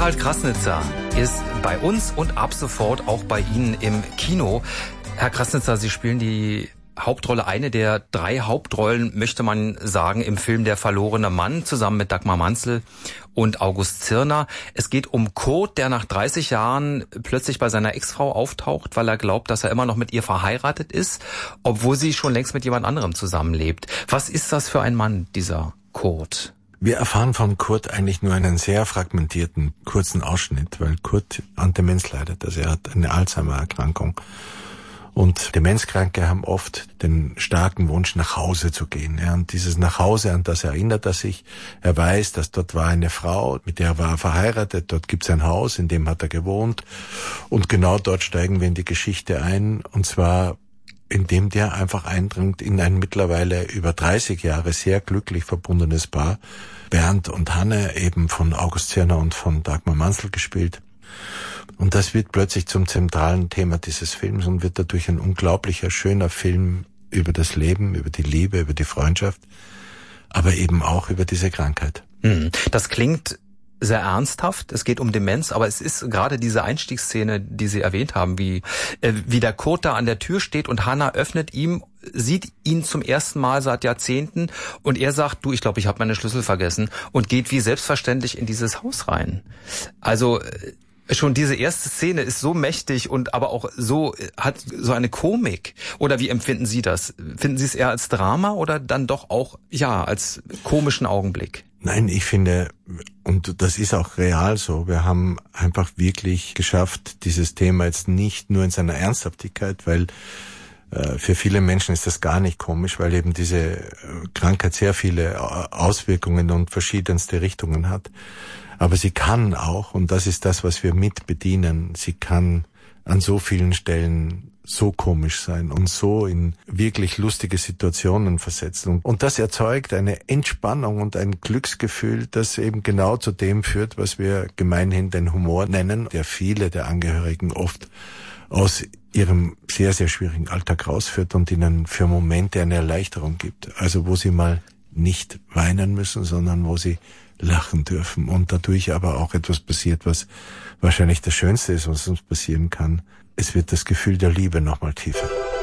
Harald Krasnitzer ist bei uns und ab sofort auch bei Ihnen im Kino. Herr Krasnitzer, Sie spielen die Hauptrolle, eine der 3 Hauptrollen, möchte man sagen, im Film Der verlorene Mann, zusammen mit Dagmar Manzel und August Zirner. Es geht um Kurt, der nach 30 Jahren plötzlich bei seiner Ex-Frau auftaucht, weil er glaubt, dass er immer noch mit ihr verheiratet ist, obwohl sie schon längst mit jemand anderem zusammenlebt. Was ist das für ein Mann, dieser Kurt? Wir erfahren von Kurt eigentlich nur einen sehr fragmentierten, kurzen Ausschnitt, weil Kurt an Demenz leidet. Also er hat eine Alzheimer-Erkrankung. Und Demenzkranke haben oft den starken Wunsch, nach Hause zu gehen. Ja, und dieses Nachhause, an das erinnert er sich. Er weiß, dass dort war eine Frau, mit der war er verheiratet. Dort gibt es ein Haus, in dem hat er gewohnt. Und genau dort steigen wir in die Geschichte ein. Und zwar, indem der einfach eindringt in ein mittlerweile über 30 Jahre sehr glücklich verbundenes Paar. Bernd und Hanne, eben von August Zirner und von Dagmar Manzel gespielt. Und das wird plötzlich zum zentralen Thema dieses Films und wird dadurch ein unglaublicher, schöner Film über das Leben, über die Liebe, über die Freundschaft, aber eben auch über diese Krankheit. Das klingt sehr ernsthaft. Es geht um Demenz, aber es ist gerade diese Einstiegsszene, die Sie erwähnt haben, wie der Kurt da an der Tür steht und Hanna öffnet ihm, sieht ihn zum ersten Mal seit Jahrzehnten und er sagt, du, ich glaube, ich habe meine Schlüssel vergessen und geht wie selbstverständlich in dieses Haus rein. Also schon diese erste Szene ist so mächtig und aber auch hat so eine Komik. Oder wie empfinden Sie das? Finden Sie es eher als Drama oder dann doch auch, als komischen Augenblick? Nein, ich finde, und das ist auch real so, wir haben einfach wirklich geschafft, dieses Thema jetzt nicht nur in seiner Ernsthaftigkeit, weil für viele Menschen ist das gar nicht komisch, weil eben diese Krankheit sehr viele Auswirkungen und verschiedenste Richtungen hat. Aber sie kann auch, und das ist das, was wir mit bedienen, sie kann an so vielen Stellen so komisch sein und so in wirklich lustige Situationen versetzen. Und das erzeugt eine Entspannung und ein Glücksgefühl, das eben genau zu dem führt, was wir gemeinhin den Humor nennen, der viele der Angehörigen oft aus ihrem sehr, sehr schwierigen Alltag rausführt und ihnen für Momente eine Erleichterung gibt. Also wo sie mal nicht weinen müssen, sondern wo sie lachen dürfen und dadurch aber auch etwas passiert, was wahrscheinlich das Schönste ist, was uns passieren kann. Es wird das Gefühl der Liebe nochmal tiefer.